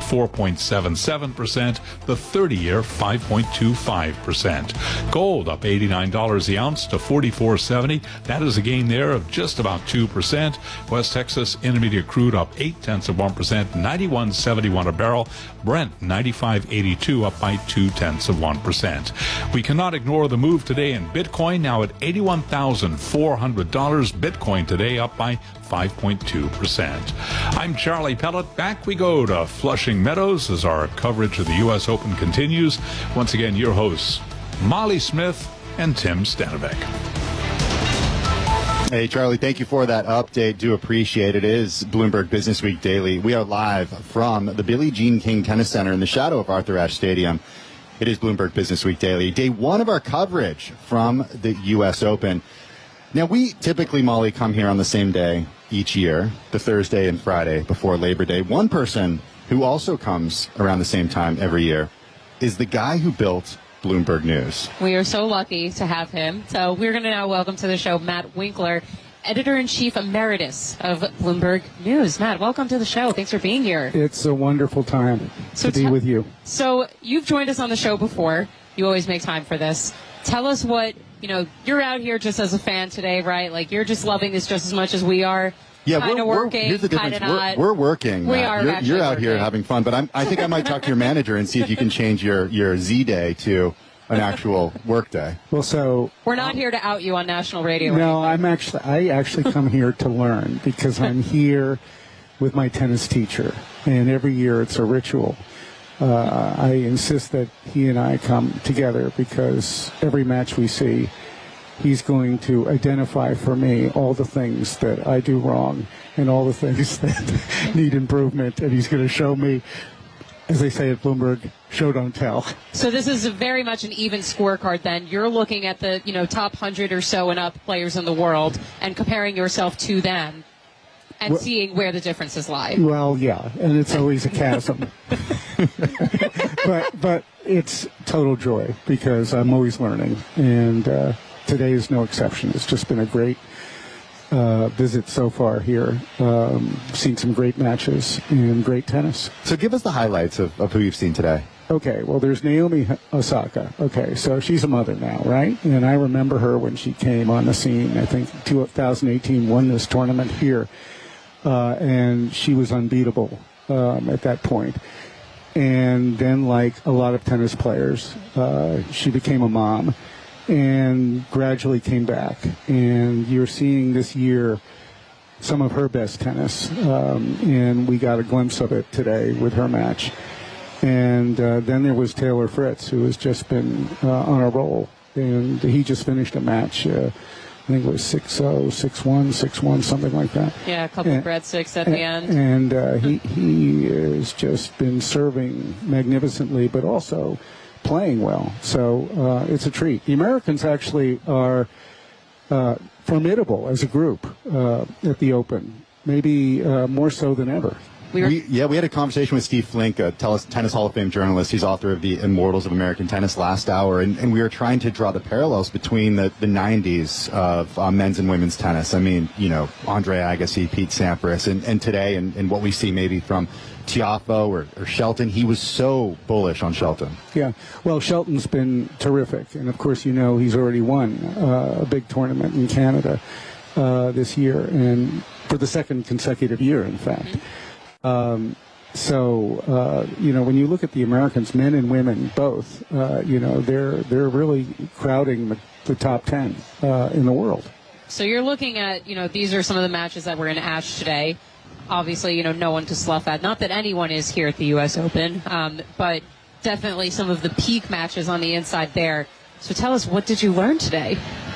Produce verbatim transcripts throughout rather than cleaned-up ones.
at four point seven seven percent. The thirty-year, five point two five percent. Gold up eighty-nine dollars the ounce to forty-four seventy. That is a gain there of just about two percent. West Texas Intermediate crude up eight tenths of one percent, ninety-one seventy-one a barrel. Brent ninety-five eighty-two, up by two tenths of one percent. We cannot ignore the move today in Bitcoin, now at eighty-one thousand four hundred dollars. Bitcoin today up by five point two percent. I'm Charlie Pellet. Back we go to Flushing Meadows as our coverage of the U S Open continues. Once again, your hosts, Molly Smith and Tim Stanovic. Hey, Charlie, thank you for that update. Do appreciate it. It is Bloomberg Business Week Daily. We are live from the Billie Jean King Tennis Center in the shadow of Arthur Ashe Stadium. It is Bloomberg Business Week Daily, day one of our coverage from the U S Open. Now, we typically, Molly, come here on the same day each year, the Thursday and Friday before Labor Day. One person who also comes around the same time every year is the guy who built Bloomberg News. We are so lucky to have him. So we're going to now welcome to the show Matt Winkler, Editor-in-Chief Emeritus of Bloomberg News. Matt, welcome to the show. Thanks for being here. It's a wonderful time so to be with you. So you've joined us on the show before. You always make time for this. Tell us what, you know, you're out here just as a fan today, right? Like, you're just loving this just as much as we are. Yeah, kind we're, of we're, working, here's the difference. kind of not. We're, we're working. We Matt. are You're, actually you're out working. here having fun, but I'm, I think I might talk to your manager and see if you can change your, your Z day to an actual work day. Well, so We're not um, here to out you on national radio. No, I'm actually I actually come here to learn because I'm here with my tennis teacher, and every year it's a ritual. Uh, I insist that he and I come together because every match we see, he's going to identify for me all the things that I do wrong and all the things that need improvement, and he's going to show me, as they say at Bloomberg, show don't tell. So this is a very much an even scorecard then. You're looking at the, you know, top one hundred or so and up players in the world and comparing yourself to them and well, seeing where the differences lie. Well, yeah, and it's always a chasm. but but it's total joy because I'm always learning, and uh, today is no exception. It's just been a great uh, visit so far here. Um, seen some great matches and great tennis. So give us the highlights of, of who you've seen today. Okay, well, there's Naomi Osaka. Okay, so she's a mother now, right? And I remember her when she came on the scene. I think two thousand eighteen won this tournament here, uh, and she was unbeatable um, at that point. And then, like a lot of tennis players, uh, she became a mom and gradually came back. And you're seeing this year some of her best tennis, um, and we got a glimpse of it today with her match. And uh, then there was Taylor Fritz, who has just been uh, on a roll, and he just finished a match. Uh, I think it was six oh, six one, six one, something like that. Yeah, a couple and, of bread sticks at and, the end. And uh, he he has just been serving magnificently, but also playing well. So uh, it's a treat. The Americans actually are uh, formidable as a group uh, at the Open, maybe uh, more so than ever. We were, we, yeah, we had a conversation with Steve Flink, a tennis, tennis Hall of Fame journalist. He's author of the Immortals of American Tennis last hour, and, and we were trying to draw the parallels between the, the nineties of uh, men's and women's tennis. I mean, you know, Andre Agassi, Pete Sampras, and, and today, and, and what we see maybe from Tiafoe or, or Shelton. He was so bullish on Shelton. Yeah, well, Shelton's been terrific, and of course, you know, he's already won uh, a big tournament in Canada uh, this year, and for the second consecutive year, in fact. Mm-hmm. Um, so, uh, you know, when you look at the Americans, men and women both, uh, you know, they're they're really crowding the, the top ten uh, in the world. So you're looking at, you know, these are some of the matches that were in Ashe today. Obviously, you know, no one to slough at. Not that anyone is here at the U S Open, um, but definitely some of the peak matches on the inside there. So tell us, what did you learn today?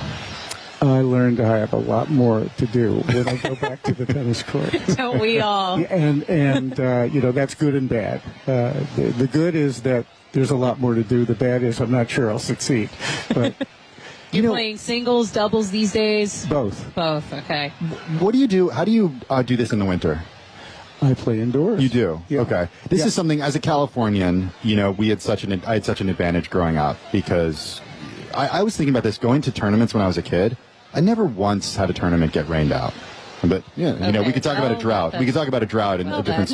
I learned I have a lot more to do when I go back to the tennis court. Don't we all? And, and uh, you know, that's good and bad. Uh, the, the good is that there's a lot more to do. The bad is I'm not sure I'll succeed. But You're you know, playing singles, doubles these days? Both. Both, okay. What do you do? How do you uh, do this in the winter? I play indoors. You do? Yeah. Okay. This yeah. is something, as a Californian, you know, we had such an, I had such an advantage growing up because I, I was thinking about this going to tournaments when I was a kid. I never once had a tournament get rained out. But, yeah, you okay. know, we could talk well, about a drought. We could talk about a drought in well, a different